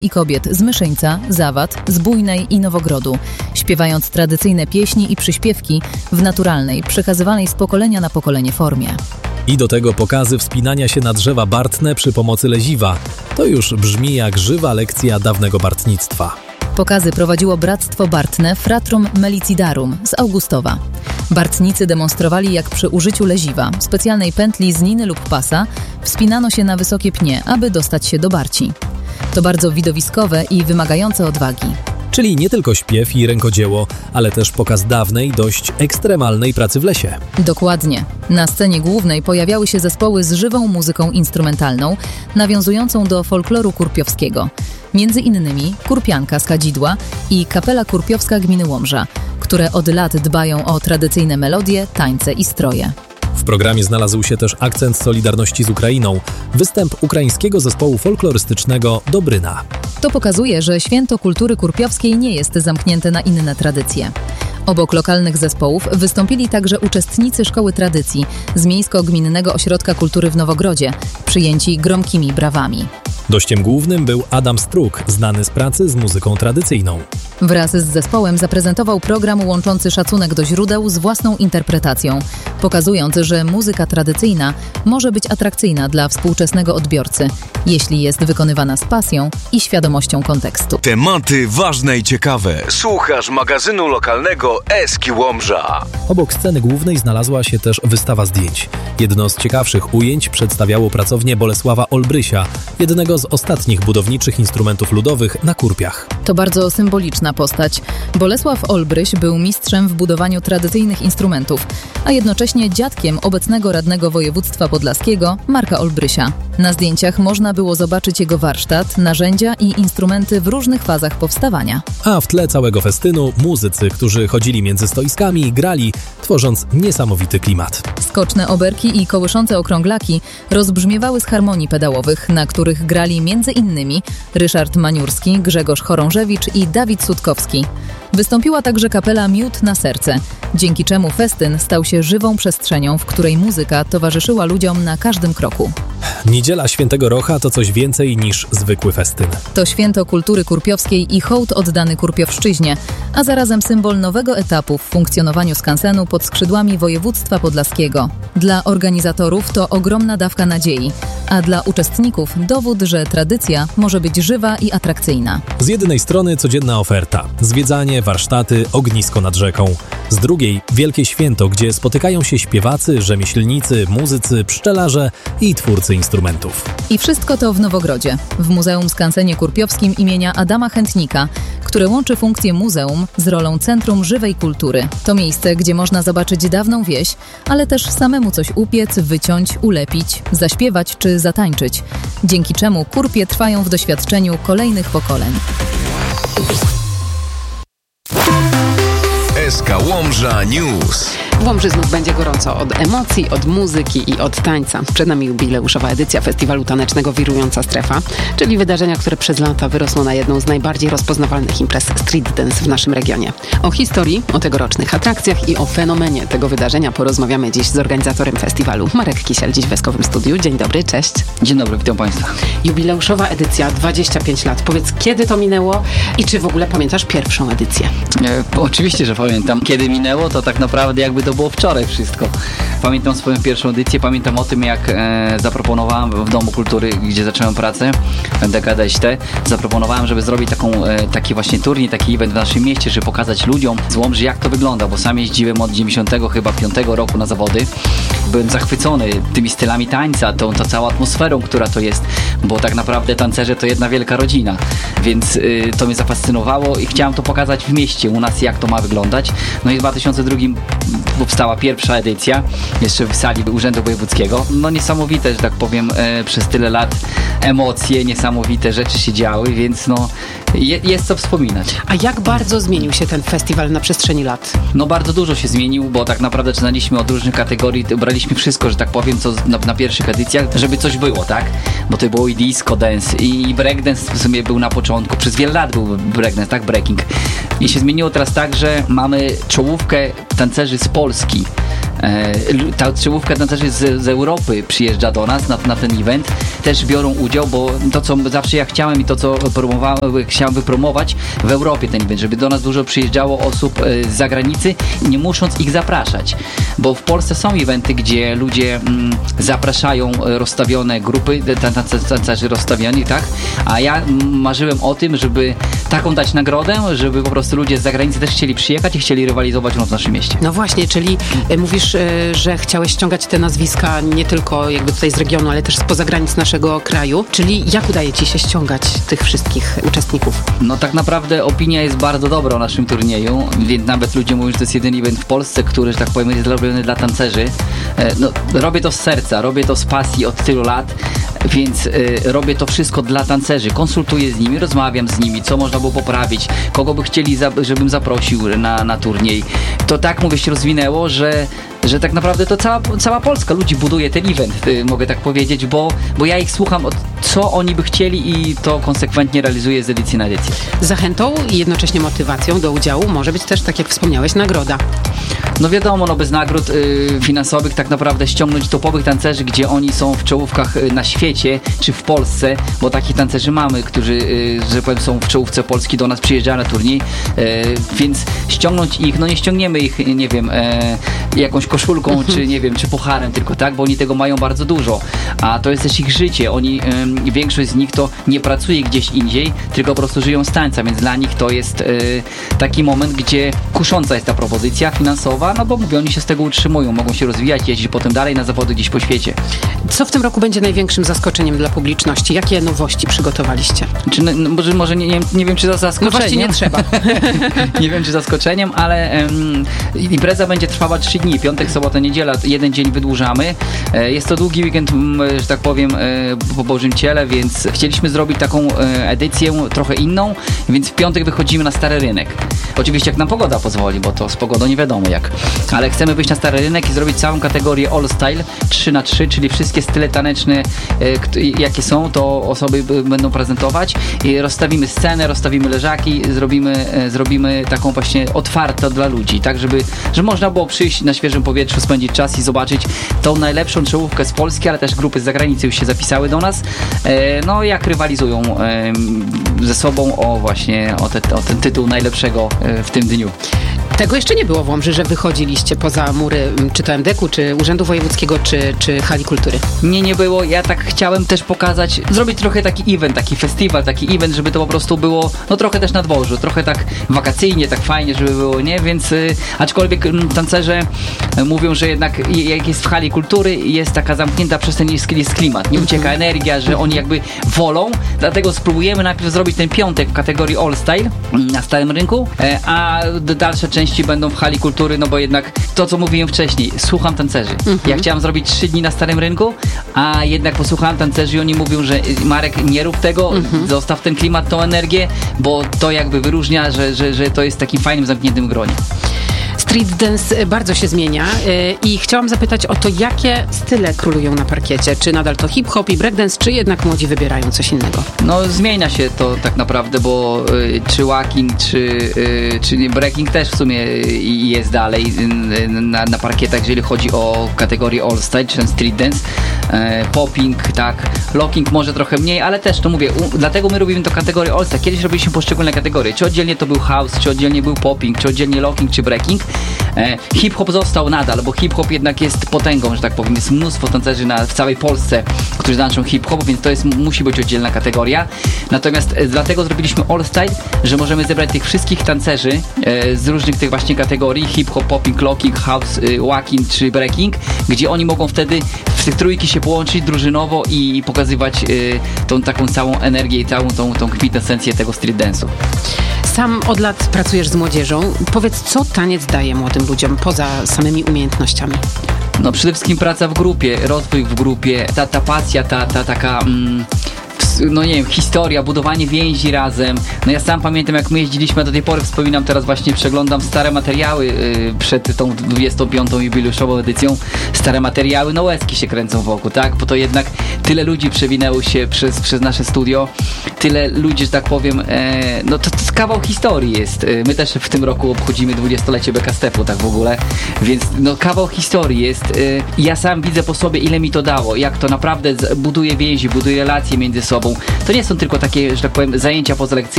i kobiet z Myszyńca, Zawad, z Bujnej i Nowogrodu, śpiewając tradycyjne pieśni i przyśpiewki w naturalnej, przekazywanej z pokolenia na pokolenie formie. I do tego pokazy wspinania się na drzewa bartne przy pomocy leziwa. To już brzmi jak żywa lekcja dawnego bartnictwa. Pokazy prowadziło Bractwo Bartne Fratrum Melicidarum z Augustowa. Bartnicy demonstrowali, jak przy użyciu leziwa, specjalnej pętli z niny lub pasa, wspinano się na wysokie pnie, aby dostać się do barci. To bardzo widowiskowe i wymagające odwagi. Czyli nie tylko śpiew i rękodzieło, ale też pokaz dawnej, dość ekstremalnej pracy w lesie. Dokładnie. Na scenie głównej pojawiały się zespoły z żywą muzyką instrumentalną, nawiązującą do folkloru kurpiowskiego. Między innymi Kurpianka z Kadzidła i Kapela Kurpiowska Gminy Łomża, które od lat dbają o tradycyjne melodie, tańce i stroje. W programie znalazł się też akcent solidarności z Ukrainą, występ ukraińskiego zespołu folklorystycznego Dobryna. To pokazuje, że święto kultury kurpiowskiej nie jest zamknięte na inne tradycje. Obok lokalnych zespołów wystąpili także uczestnicy Szkoły Tradycji z Miejsko-Gminnego Ośrodka Kultury w Nowogrodzie, przyjęci gromkimi brawami. Gościem głównym był Adam Struk, znany z pracy z muzyką tradycyjną. Wraz z zespołem zaprezentował program łączący szacunek do źródeł z własną interpretacją, pokazując, że muzyka tradycyjna może być atrakcyjna dla współczesnego odbiorcy, jeśli jest wykonywana z pasją i świadomością kontekstu. Tematy ważne i ciekawe. Słuchasz magazynu lokalnego Eski Łomża. Obok sceny głównej znalazła się też wystawa zdjęć. Jedno z ciekawszych ujęć przedstawiało pracownię Bolesława Olbrysia, jednego z ostatnich budowniczych instrumentów ludowych na Kurpiach. To bardzo symboliczna postać. Bolesław Olbryś był mistrzem w budowaniu tradycyjnych instrumentów, a jednocześnie dziadkiem obecnego radnego województwa podlaskiego Marka Olbrysia. Na zdjęciach można było zobaczyć jego warsztat, narzędzia i instrumenty w różnych fazach powstawania. A w tle całego festynu muzycy, którzy chodzili między stoiskami i grali, tworząc niesamowity klimat. Skoczne oberki i kołyszące okrąglaki rozbrzmiewały z harmonii pedałowych, na których grali m.in. Ryszard Maniurski, Grzegorz Chorążewicz i Dawid Sutkowski. Wystąpiła także kapela Miód na serce, dzięki czemu festyn stał się żywą przestrzenią, w której muzyka towarzyszyła ludziom na każdym kroku. Niedziela Świętego Rocha to coś więcej niż zwykły festyn. To święto kultury kurpiowskiej i hołd oddany Kurpiowszczyźnie, a zarazem symbol nowego etapu w funkcjonowaniu skansenu pod skrzydłami województwa podlaskiego. Dla organizatorów to ogromna dawka nadziei, a dla uczestników dowód, że tradycja może być żywa i atrakcyjna. Z jednej strony codzienna oferta, zwiedzanie, warsztaty, ognisko nad rzeką. Z drugiej wielkie święto, gdzie spotykają się śpiewacy, rzemieślnicy, muzycy, pszczelarze i twórcy instrumentów. I wszystko to w Nowogrodzie, w Muzeum Skansenie Kurpiowskim imienia Adama Chętnika, które łączy funkcję muzeum z rolą Centrum Żywej Kultury. To miejsce, gdzie można zobaczyć dawną wieś, ale też samemu coś upiec, wyciąć, ulepić, zaśpiewać czy zatańczyć, dzięki czemu kurpie trwają w doświadczeniu kolejnych pokoleń. SK Łomża News. W Łomży znów będzie gorąco od emocji, od muzyki i od tańca. Przed nami jubileuszowa edycja festiwalu tanecznego Wirująca Strefa, czyli wydarzenia, które przez lata wyrosło na jedną z najbardziej rozpoznawalnych imprez street dance w naszym regionie. O historii, o tegorocznych atrakcjach i o fenomenie tego wydarzenia porozmawiamy dziś z organizatorem festiwalu. Marek Kisiel dziś w Eskowym Studiu. Dzień dobry, cześć. Dzień dobry, witam Państwa. Jubileuszowa edycja, 25 lat. Powiedz, kiedy to minęło i czy w ogóle pamiętasz pierwszą edycję? Oczywiście, że pamiętam. Kiedy minęło, to tak naprawdę jakby to było wczoraj wszystko. Pamiętam swoją pierwszą edycję, pamiętam o tym, jak zaproponowałem w Domu Kultury, gdzie zacząłem pracę, DKDŚT, zaproponowałem, żeby zrobić taki właśnie turniej, taki event w naszym mieście, żeby pokazać ludziom z Łomży, jak to wygląda, bo sam jeździłem od 95 roku na zawody. Byłem zachwycony tymi stylami tańca, tą całą atmosferą, która to jest, bo tak naprawdę tancerze to jedna wielka rodzina, więc to mnie zafascynowało i chciałem to pokazać w mieście u nas, jak to ma wyglądać. No i w 2002 powstała pierwsza edycja, jeszcze w sali Urzędu Wojewódzkiego. No niesamowite, że tak powiem, przez tyle lat emocje, niesamowite rzeczy się działy, więc no jest co wspominać. A jak bardzo zmienił się ten festiwal na przestrzeni lat? No bardzo dużo się zmienił, bo tak naprawdę zaczynaliśmy od różnych kategorii, braliśmy wszystko, że tak powiem, co na pierwszych edycjach, żeby coś było, tak? Bo to było i disco dance, i breakdance w sumie był na początku, przez wiele lat był breakdance, tak? Breaking. I się zmieniło teraz tak, że mamy czołówkę tancerzy z Polski. Ta czołówka tancerzy z Europy przyjeżdża do nas na ten event, też biorą udział, bo to, co zawsze ja chciałem i to, co chciałem wypromować w Europie ten event, żeby do nas dużo przyjeżdżało osób z zagranicy, nie musząc ich zapraszać, bo w Polsce są eventy, gdzie ludzie zapraszają rozstawione grupy, tancerzy rozstawieni, tak? A ja marzyłem o tym, żeby taką dać nagrodę, żeby po prostu ludzie z zagranicy też chcieli przyjechać i chcieli rywalizować w naszym mieście. No właśnie, czyli mówisz, że chciałeś ściągać te nazwiska nie tylko jakby tutaj z regionu, ale też spoza granic naszego kraju. Czyli jak udaje ci się ściągać tych wszystkich uczestników? No tak naprawdę opinia jest bardzo dobra o naszym turnieju, więc nawet ludzie mówią, że to jest jedyny event w Polsce, który, że tak powiem, jest robiony dla tancerzy. No, robię to z serca, robię to z pasji od tylu lat, więc robię to wszystko dla tancerzy. Konsultuję z nimi, rozmawiam z nimi, co można było poprawić, kogo by chcieli, żebym zaprosił na turniej. To tak, mówię, się rozwinęło, że tak naprawdę to cała Polska ludzi buduje ten event, mogę tak powiedzieć, bo ja ich słucham, co oni by chcieli i to konsekwentnie realizuję z edycji na edycję. Zachętą i jednocześnie motywacją do udziału może być też, tak jak wspomniałeś, nagroda. No wiadomo, no bez nagród finansowych tak naprawdę ściągnąć topowych tancerzy, gdzie oni są w czołówkach na świecie, czy w Polsce, bo takich tancerzy mamy, którzy, że powiem, są w czołówce Polski, do nas przyjeżdżają na turniej, więc ściągnąć ich, no nie ściągniemy ich, nie wiem, jakąś koszulką, czy nie wiem, czy pucharem tylko, tak, bo oni tego mają bardzo dużo, a to jest też ich życie, oni, większość z nich to nie pracuje gdzieś indziej, tylko po prostu żyją z tańca, więc dla nich to jest taki moment, gdzie kusząca jest ta propozycja finansowa, no bo mówię, oni się z tego utrzymują, mogą się rozwijać, jeździć potem dalej na zawody gdzieś po świecie. Co w tym roku będzie największym zaskoczeniem dla publiczności? Jakie nowości przygotowaliście? Czy, może nie wiem, czy za zaskoczeniem. No właśnie nie trzeba. Nie wiem, czy zaskoczeniem, ale impreza będzie trwała 3 dni, piątek, sobota, niedziela, jeden dzień wydłużamy. Jest to długi weekend, że tak powiem, po Bożym Ciele, więc chcieliśmy zrobić taką edycję trochę inną, więc w piątek wychodzimy na Stary Rynek. Oczywiście jak nam pogoda pozwoli, bo to z pogodą nie wiadomo jak, ale chcemy wyjść na Stary Rynek i zrobić całą kategorię All Style 3x3, czyli wszystkie style taneczne, jakie są, to osoby będą prezentować i rozstawimy scenę, rozstawimy leżaki, zrobimy taką właśnie otwartą dla ludzi, tak, żeby można było przyjść na świeżym powietrzu, spędzić czas i zobaczyć tą najlepszą czołówkę z Polski, ale też grupy z zagranicy już się zapisały do nas, no jak rywalizują ze sobą o ten tytuł najlepszego w tym dniu. Tego jeszcze nie było w Łomży, że wychodziliście poza mury, czy to MDK-u, czy Urzędu Wojewódzkiego, czy Hali Kultury. Nie było. Ja tak chciałem też pokazać, zrobić trochę taki event, taki festiwal, taki event, żeby to po prostu było, no trochę też na dworzu, trochę tak wakacyjnie, tak fajnie, żeby było, nie? Więc aczkolwiek tancerze mówią, że jednak jak jest w Hali Kultury, jest taka zamknięta przestrzeń, jest klimat, nie ucieka energia, że oni jakby wolą, dlatego spróbujemy najpierw zrobić ten piątek w kategorii All Style na Starym Rynku, a dalsze części będą w Hali Kultury, no bo jednak to, co mówiłem wcześniej, słucham tancerzy. Ja chciałem zrobić 3 dni na Starym Rynku, a jednak posłuchałem tancerzy i oni mówią, że Marek, nie rób tego, zostaw ten klimat, tą energię, bo to jakby wyróżnia, że to jest takim fajnym, zamkniętym gronie. Street dance bardzo się zmienia i chciałam zapytać o to, jakie style królują na parkiecie. Czy nadal to hip-hop i breakdance, czy jednak młodzi wybierają coś innego? No zmienia się to tak naprawdę, bo czy walking, czy breaking też w sumie jest dalej na parkietach, jeżeli chodzi o kategorię all style, czy ten street dance, popping, tak, locking może trochę mniej, ale też to mówię, dlatego my robimy to kategorię all style. Kiedyś robiliśmy poszczególne kategorie, czy oddzielnie to był house, czy oddzielnie był popping, czy oddzielnie locking, czy breaking. Hip-hop został nadal, bo hip-hop jednak jest potęgą, że tak powiem. Jest mnóstwo tancerzy w całej Polsce, którzy tańczą hip-hop, więc to musi być oddzielna kategoria. Natomiast dlatego zrobiliśmy All Style, że możemy zebrać tych wszystkich tancerzy z różnych tych właśnie kategorii, hip-hop, popping, locking, house, walking czy breaking, gdzie oni mogą wtedy w tych trójki się połączyć drużynowo i pokazywać tą taką całą energię i całą tą kwintesencję tego street dance'u. Sam od lat pracujesz z młodzieżą. Powiedz, co taniec daje młodym ludziom poza samymi umiejętnościami? No przede wszystkim praca w grupie, rozwój w grupie, ta pasja, ta taka no nie wiem, historia, budowanie więzi razem. No ja sam pamiętam, jak my jeździliśmy, do tej pory wspominam, teraz właśnie przeglądam stare materiały przed tą 25. jubileuszową edycją. Stare materiały, no łezki się kręcą wokół, tak? Bo to jednak tyle ludzi przewinęło się przez nasze studio, tyle ludzi, że tak powiem, no to kawał historii jest. My też w tym roku obchodzimy 20-lecie Bekastepu, tak w ogóle, więc no kawał historii jest. Ja sam widzę po sobie, ile mi to dało, jak to naprawdę buduje więzi, buduje relacje między sobą. To nie są tylko takie, że tak powiem, zajęcia pozalekcyjne,